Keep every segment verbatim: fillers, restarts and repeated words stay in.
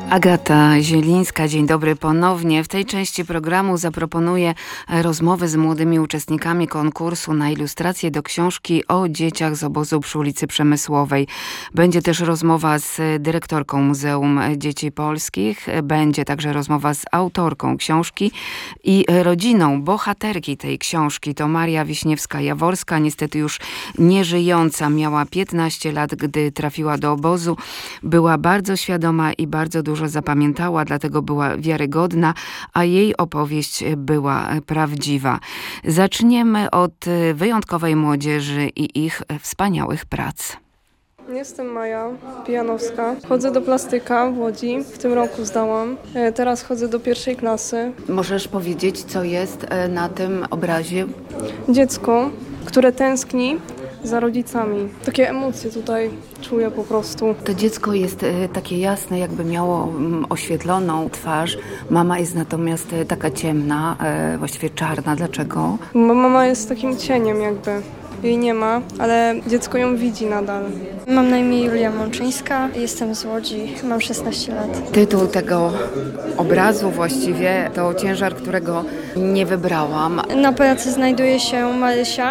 Agata Zielińska, dzień dobry ponownie. W tej części programu zaproponuję rozmowę z młodymi uczestnikami konkursu na ilustrację do książki o dzieciach z obozu przy ulicy Przemysłowej. Będzie też rozmowa z dyrektorką Muzeum Dzieci Polskich, będzie także rozmowa z autorką książki i rodziną bohaterki tej książki. To Maria Wiśniewska-Jaworska, niestety już nieżyjąca. Miała piętnaście lat, gdy trafiła do obozu. Była bardzo świadoma i bardzo dużo zapamiętała, dlatego była wiarygodna, a jej opowieść była prawdziwa. Zaczniemy od wyjątkowej młodzieży i ich wspaniałych prac. Jestem Maja Pijanowska. Chodzę do plastyka w Łodzi. W tym roku zdałam. Teraz chodzę do pierwszej klasy. Możesz powiedzieć, co jest na tym obrazie? Dziecko, które tęskni za rodzicami. Takie emocje tutaj czuję po prostu. To dziecko jest takie jasne, jakby miało oświetloną twarz. Mama jest natomiast taka ciemna, właściwie czarna. Dlaczego? Bo mama jest takim cieniem jakby. Jej nie ma, ale dziecko ją widzi nadal. Mam na imię Julia Mączyńska, jestem z Łodzi, mam szesnaście lat. Tytuł tego obrazu właściwie to ciężar, którego nie wybrałam. Na pracy znajduje się Marysia.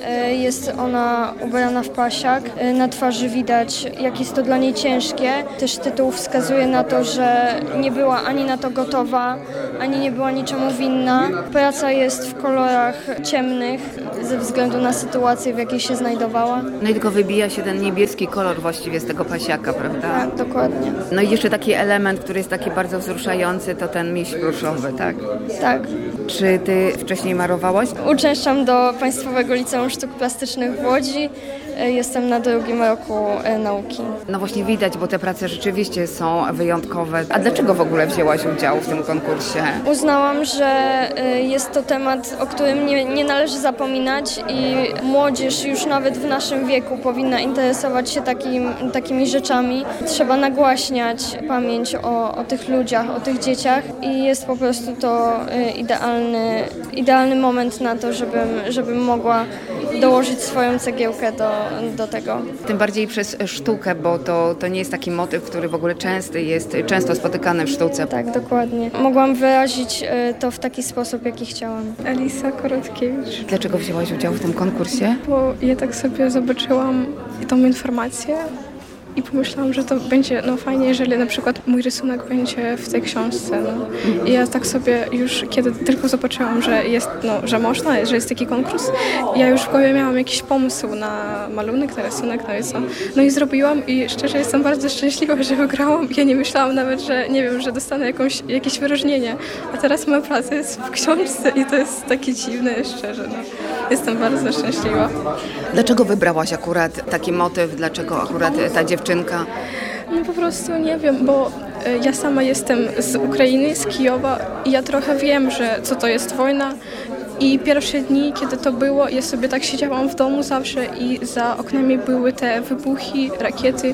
Jest ona ubrana w pasiak. Na twarzy widać, jak jest to dla niej ciężkie. Też tytuł wskazuje na to, że nie była ani na to gotowa, ani nie była niczemu winna. Praca jest w kolorach ciemnych ze względu na sytuację, w jakiej się znajdowała. No i tylko wybija się ten niebieski kolor właściwie z tego pasiaka, prawda? Tak, dokładnie. No i jeszcze taki element, który jest taki bardzo wzruszający, to ten miś pluszowy, tak? Tak. Czy ty wcześniej marowałaś? Uczęszczam do Państwowego Liceum Sztuk Plastycznych w Łodzi. Jestem na drugim roku nauki. No właśnie widać, bo te prace rzeczywiście są wyjątkowe. A dlaczego w ogóle wzięłaś udział w tym konkursie? Uznałam, że jest to temat, o którym nie, nie należy zapominać i młodzież już nawet w naszym wieku powinna interesować się takim, takimi rzeczami. Trzeba nagłaśniać pamięć o, o tych ludziach, o tych dzieciach i jest po prostu to idealny, idealny moment na to, żebym, żebym mogła dołożyć swoją cegiełkę do, do tego. Tym bardziej przez sztukę, bo to, to nie jest taki motyw, który w ogóle częsty jest, często spotykany w sztuce. Tak, dokładnie. Mogłam wyrazić to w taki sposób, jaki chciałam. Elisa Korotkiewicz. Dlaczego wzięłaś udział w tym konkursie? Bo ja tak sobie zobaczyłam tą informację i pomyślałam, że to będzie no, fajnie, jeżeli na przykład mój rysunek będzie w tej książce. No. I ja tak sobie już, kiedy tylko zobaczyłam, że jest, no, że można, że jest taki konkurs, ja już w głowie miałam jakiś pomysł na malunek, na rysunek, no i co. No i zrobiłam i szczerze jestem bardzo szczęśliwa, że wygrałam. Ja nie myślałam nawet, że nie wiem, że dostanę jakąś, jakieś wyróżnienie. A teraz moja praca jest w książce i to jest takie dziwne, szczerze. No. Jestem bardzo szczęśliwa. Dlaczego wybrałaś akurat taki motyw? Dlaczego akurat ta dziewczynka? No po prostu nie wiem, bo ja sama jestem z Ukrainy, z Kijowa i ja trochę wiem, że co to jest wojna. I pierwsze dni, kiedy to było, ja sobie tak siedziałam w domu zawsze i za oknami były te wybuchy, rakiety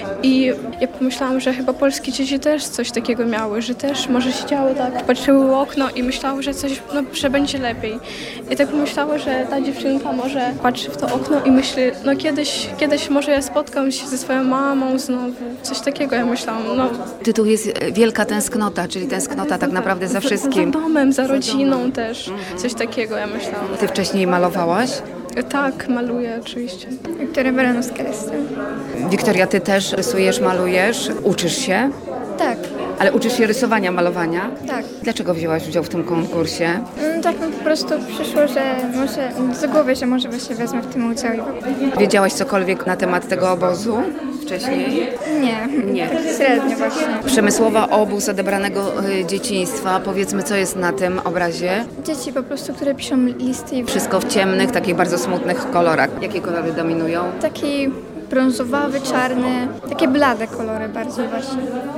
i ja pomyślałam, że chyba polskie dzieci też coś takiego miały, że też może siedziały tak, patrzyły w okno i myślały, że coś, no, że będzie lepiej. I tak pomyślały, że ta dziewczynka może patrzy w to okno i myśli, no kiedyś, kiedyś może ja spotkam się ze swoją mamą znowu, coś takiego ja myślałam. No. Tytuł jest Wielka Tęsknota, czyli tęsknota tak naprawdę za wszystkim. Za domem, za rodziną też, coś takiego. Ja myślałam. Ty wcześniej malowałaś? Tak, maluję oczywiście. Wiktoria Baranowska jestem. Wiktoria, ty też rysujesz, malujesz? Uczysz się? Tak. Ale uczysz się rysowania, malowania? Tak. Dlaczego wzięłaś udział w tym konkursie? Mm, tak mi po prostu przyszło, że może z głowy, że może właśnie wezmę w tym udział. Wiedziałaś cokolwiek na temat tego obozu wcześniej? Nie, Nie. Tak średnio właśnie. Przemysłowa, obóz odebranego dzieciństwa. Powiedzmy, co jest na tym obrazie? Dzieci po prostu, które piszą listy. I Wszystko w ciemnych, takich bardzo smutnych kolorach. Jakie kolory dominują? taki brązowawy, czarny, takie blade kolory bardziej właśnie.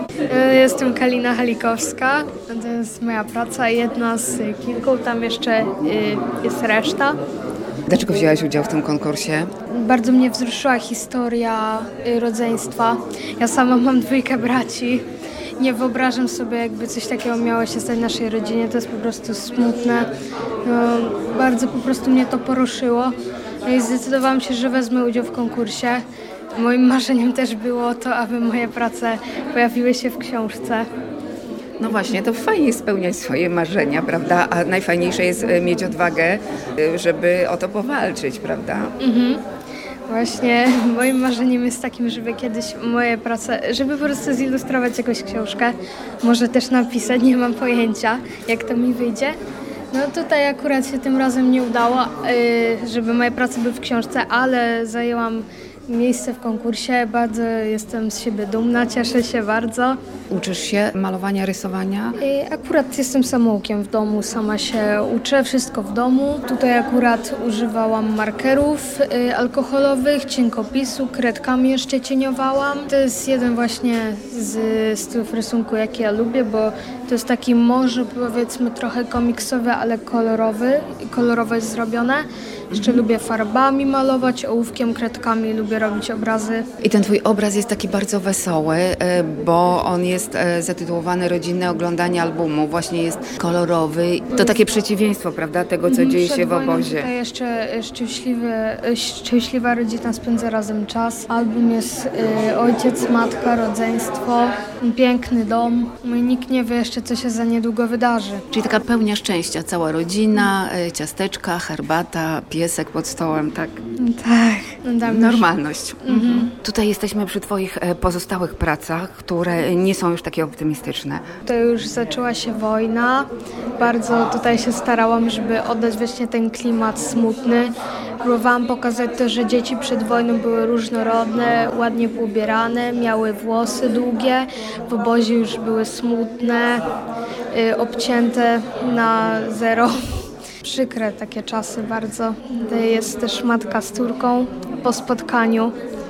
Jestem Kalina Halikowska, to jest moja praca, jedna z kilku, tam jeszcze jest reszta. Dlaczego wzięłaś udział w tym konkursie? Bardzo mnie wzruszyła historia rodzeństwa. Ja sama mam dwójkę braci. Nie wyobrażam sobie, jakby coś takiego miało się stać w naszej rodzinie. To jest po prostu smutne. No, bardzo po prostu mnie to poruszyło. No i zdecydowałam się, że wezmę udział w konkursie. Moim marzeniem też było to, aby moje prace pojawiły się w książce. No właśnie, to fajnie spełniać swoje marzenia, prawda? A najfajniejsze jest mieć odwagę, żeby o to powalczyć, prawda? Mhm. Właśnie moim marzeniem jest takim, żeby kiedyś moje prace, żeby po prostu zilustrować jakąś książkę, może też napisać, nie mam pojęcia, jak to mi wyjdzie. No tutaj akurat się tym razem nie udało, żeby moje prace były w książce, ale zajęłam miejsce w konkursie. Bardzo jestem z siebie dumna, cieszę się bardzo. Uczysz się malowania, rysowania? Akurat jestem samoukiem w domu, sama się uczę, wszystko w domu. Tutaj akurat używałam markerów alkoholowych, cienkopisu, kredkami jeszcze cieniowałam. To jest jeden właśnie z stylów rysunku, jaki ja lubię, bo to jest taki może powiedzmy trochę komiksowy, ale kolorowy, kolorowo jest zrobione. Jeszcze mhm. lubię farbami malować, ołówkiem, kredkami, lubię robić obrazy. I ten twój obraz jest taki bardzo wesoły, bo on jest zatytułowany Rodzinne oglądanie albumu. Właśnie jest kolorowy. To takie przeciwieństwo, prawda, tego, co dzieje się w obozie. Tutaj jeszcze szczęśliwy, szczęśliwa rodzina spędza razem czas. Album jest y, ojciec, matka, rodzeństwo, piękny dom. Nikt nie wie jeszcze, co się za niedługo wydarzy. Czyli taka pełnia szczęścia. Cała rodzina, ciasteczka, herbata, piesek pod stołem, tak? Tak. Normalność. Mhm. Tutaj jesteśmy przy twoich pozostałych pracach, które nie są już takie optymistyczne. To już zaczęła się wojna. Bardzo tutaj się starałam, żeby oddać właśnie ten klimat smutny. Próbowałam pokazać to, że dzieci przed wojną były różnorodne, ładnie poubierane, miały włosy długie, w obozie już były smutne, y, obcięte na zero. Przykre takie czasy bardzo. Jest też matka z córką po spotkaniu.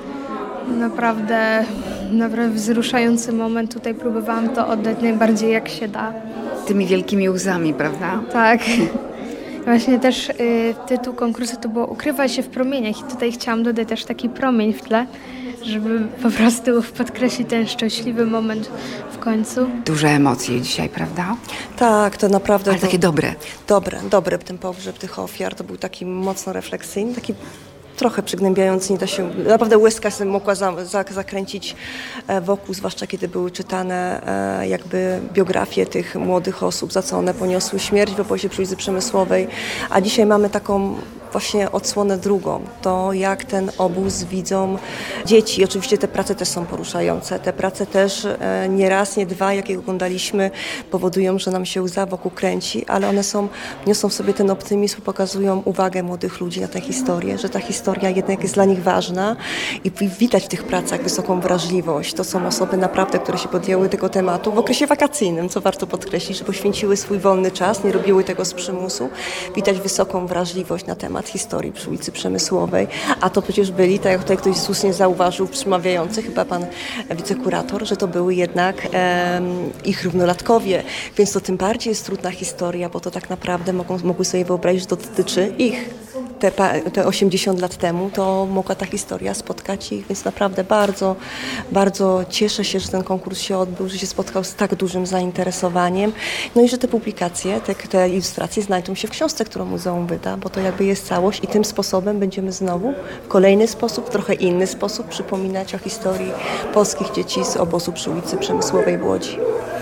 Naprawdę, naprawdę wzruszający moment. Tutaj próbowałam to oddać najbardziej jak się da. Tymi wielkimi łzami, prawda? Tak. Właśnie też y, tytuł konkursu to było Ukrywaj się w promieniach i tutaj chciałam dodać też taki promień w tle, żeby po prostu podkreślić ten szczęśliwy moment w końcu. Duże emocje dzisiaj, prawda? Tak, to naprawdę... Ale takie dobre. Dobre, dobre. Ten pogrzeb tych ofiar to był taki mocno refleksyjny, taki trochę przygnębiający, nie da się, naprawdę łezka się mogła za, za, zakręcić wokół, zwłaszcza kiedy były czytane e, jakby biografie tych młodych osób, za co one poniosły śmierć w obozie przy ulicy Przemysłowej, a dzisiaj mamy taką właśnie odsłonę drugą, to jak ten obóz widzą dzieci. I oczywiście te prace też są poruszające. Te prace też e, nie raz, nie dwa, jak je oglądaliśmy, powodują, że nam się łza wokół kręci, ale one są, niosą w sobie ten optymizm, pokazują uwagę młodych ludzi na tę historię, że ta historia jednak jest dla nich ważna i widać w tych pracach wysoką wrażliwość. To są osoby naprawdę, które się podjęły tego tematu w okresie wakacyjnym, co warto podkreślić, że poświęciły swój wolny czas, nie robiły tego z przymusu. Widać wysoką wrażliwość na temat historii przy ulicy Przemysłowej, a to przecież byli, tak jak tutaj ktoś słusznie zauważył, przemawiający, chyba pan wicekurator, że to były jednak e, ich równolatkowie, więc to tym bardziej jest trudna historia, bo to tak naprawdę mogą, mogły sobie wyobrazić, że to dotyczy ich. Te, te osiemdziesiąt lat temu to mogła ta historia spotkać ich, więc naprawdę bardzo, bardzo cieszę się, że ten konkurs się odbył, że się spotkał z tak dużym zainteresowaniem, no i że te publikacje, te, te ilustracje znajdą się w książce, którą muzeum wyda, bo to jakby jest całość i tym sposobem będziemy znowu w kolejny sposób, trochę inny sposób przypominać o historii polskich dzieci z obozu przy ulicy Przemysłowej w Łodzi.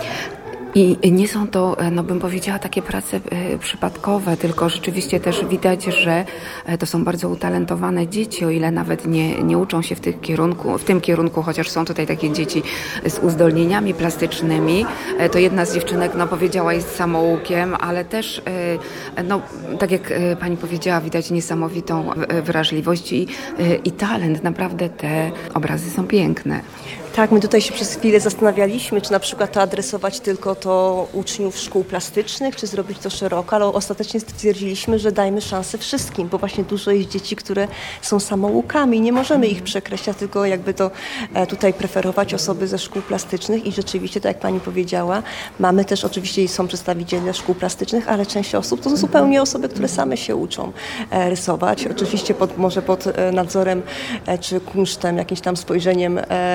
I nie są to, no bym powiedziała, takie prace y, przypadkowe, tylko rzeczywiście też widać, że to są bardzo utalentowane dzieci, o ile nawet nie, nie uczą się w, tych kierunku, w tym kierunku, chociaż są tutaj takie dzieci z uzdolnieniami plastycznymi. To jedna z dziewczynek, no powiedziała, jest samoukiem, ale też, y, no tak jak pani powiedziała, widać niesamowitą wrażliwość i, y, i talent. Naprawdę te obrazy są piękne. Tak, my tutaj się przez chwilę zastanawialiśmy, czy na przykład to adresować tylko do uczniów szkół plastycznych, czy zrobić to szeroko, ale ostatecznie stwierdziliśmy, że dajmy szansę wszystkim, bo właśnie dużo jest dzieci, które są samoukami. Nie możemy ich przekreślać, tylko jakby to tutaj preferować osoby ze szkół plastycznych i rzeczywiście, tak jak pani powiedziała, mamy też oczywiście są przedstawiciele szkół plastycznych, ale część osób to są zupełnie osoby, które same się uczą rysować. Oczywiście pod, może pod nadzorem czy kunsztem, jakimś tam spojrzeniem osoby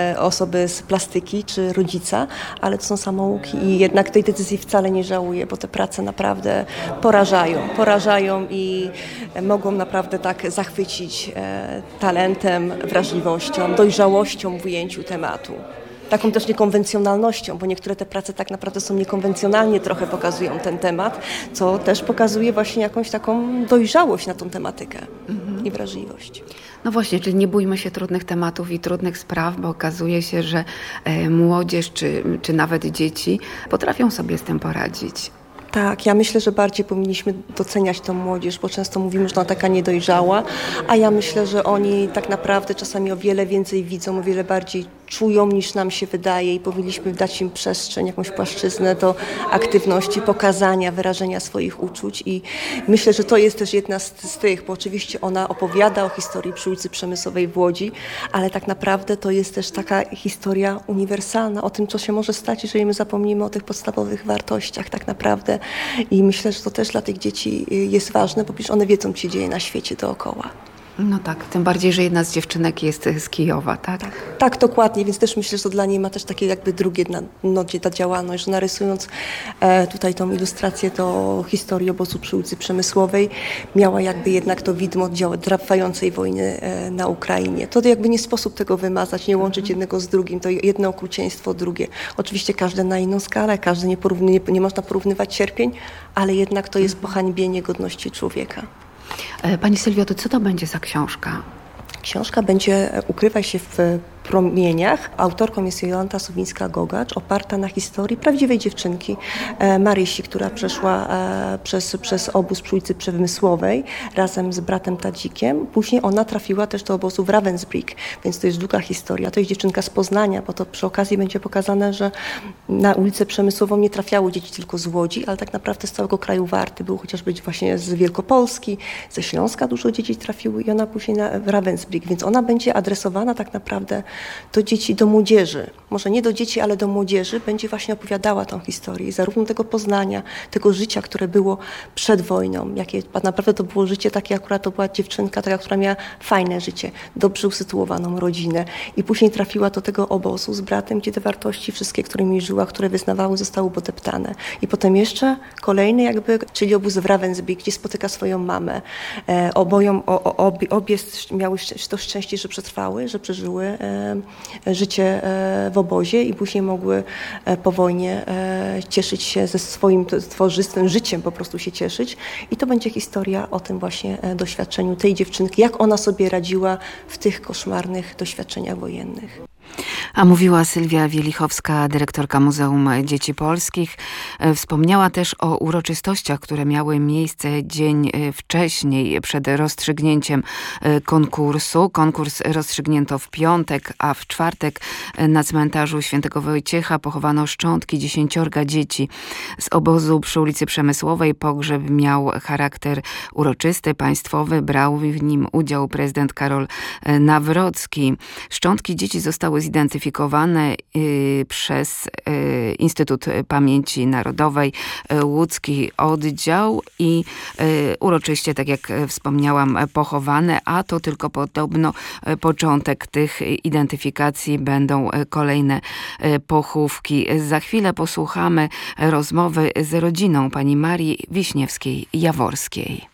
osoby z plastyki czy rodzica, ale to są samouki i jednak tej decyzji wcale nie żałuję, bo te prace naprawdę porażają, porażają i mogą naprawdę tak zachwycić e, talentem, wrażliwością, dojrzałością w ujęciu tematu. Taką też niekonwencjonalnością, bo niektóre te prace tak naprawdę są niekonwencjonalnie trochę pokazują ten temat, co też pokazuje właśnie jakąś taką dojrzałość na tą tematykę mhm. i wrażliwość. No właśnie, czyli nie bójmy się trudnych tematów i trudnych spraw, bo okazuje się, że e, młodzież czy, czy nawet dzieci potrafią sobie z tym poradzić. Tak, ja myślę, że bardziej powinniśmy doceniać tą młodzież, bo często mówimy, że ona taka niedojrzała, a ja myślę, że oni tak naprawdę czasami o wiele więcej widzą, o wiele bardziej czują niż nam się wydaje i powinniśmy dać im przestrzeń, jakąś płaszczyznę do aktywności, pokazania, wyrażenia swoich uczuć i myślę, że to jest też jedna z, z tych, bo oczywiście ona opowiada o historii przy ulicy Przemysłowej w Łodzi, ale tak naprawdę to jest też taka historia uniwersalna o tym, co się może stać, jeżeli my zapomnimy o tych podstawowych wartościach tak naprawdę i myślę, że to też dla tych dzieci jest ważne, bo przecież one wiedzą, co się dzieje na świecie dookoła. No tak, tym bardziej, że jedna z dziewczynek jest z Kijowa, tak? Tak, tak dokładnie, więc też myślę, że to dla niej ma też takie jakby drugie nogie ta działalność, że narysując e, tutaj tą ilustrację do historii obozu przy ulicy Przemysłowej miała jakby jednak to widmo trwającej wojny e, na Ukrainie. To jakby nie sposób tego wymazać, nie łączyć jednego z drugim, to jedno okrucieństwo, drugie. Oczywiście każde na inną skalę, każde nie, porówny, nie, nie można porównywać cierpień, ale jednak to jest pohańbienie godności człowieka. Pani Sylwio, to co to będzie za książka? Książka będzie ukrywać się w promieniach. Autorką jest Jolanta Sowińska-Gogacz, oparta na historii prawdziwej dziewczynki e, Marysi, która przeszła e, przez, przez obóz przy ulicy Przemysłowej razem z bratem Tadzikiem. Później ona trafiła też do obozu w Ravensbrück, więc to jest długa historia. To jest dziewczynka z Poznania, bo to przy okazji będzie pokazane, że na ulicę Przemysłową nie trafiały dzieci tylko z Łodzi, ale tak naprawdę z całego kraju Warty. Było chociażby właśnie z Wielkopolski, ze Śląska dużo dzieci trafiły i ona później na Ravensbrück, więc ona będzie adresowana tak naprawdę do dzieci, do młodzieży. Może nie do dzieci, ale do młodzieży będzie właśnie opowiadała tą historię. Zarówno tego Poznania, tego życia, które było przed wojną. Jakie naprawdę to było życie takie, akurat to była dziewczynka, taka, która miała fajne życie, dobrze usytuowaną rodzinę. I później trafiła do tego obozu z bratem, gdzie te wartości wszystkie, którymi żyła, które wyznawały, zostały podeptane. I potem jeszcze kolejny jakby, czyli obóz w Ravensbrück, gdzie spotyka swoją mamę. E, oboją, o, obie, obie miały to szczęście, że przetrwały, że przeżyły e, życie w obozie i później mogły po wojnie cieszyć się ze swoim tworzystwem, życiem po prostu się cieszyć. I to będzie historia o tym właśnie doświadczeniu tej dziewczynki, jak ona sobie radziła w tych koszmarnych doświadczeniach wojennych. A mówiła Sylwia Wielichowska, dyrektorka Muzeum Dzieci Polskich. Wspomniała też o uroczystościach, które miały miejsce dzień wcześniej, przed rozstrzygnięciem konkursu. Konkurs rozstrzygnięto w piątek, a w czwartek na cmentarzu Świętego Wojciecha pochowano szczątki dziesięciorga dzieci z obozu przy ulicy Przemysłowej. Pogrzeb miał charakter uroczysty, państwowy. Brał w nim udział prezydent Karol Nawrocki. Szczątki dzieci zostały zidentyfikowane y, przez y, Instytut Pamięci Narodowej, y, łódzki oddział i y, uroczyście, tak jak wspomniałam, pochowane, a to tylko podobno y, początek tych identyfikacji, będą y, kolejne y, pochówki. Za chwilę posłuchamy rozmowy z rodziną pani Marii Wiśniewskiej-Jaworskiej.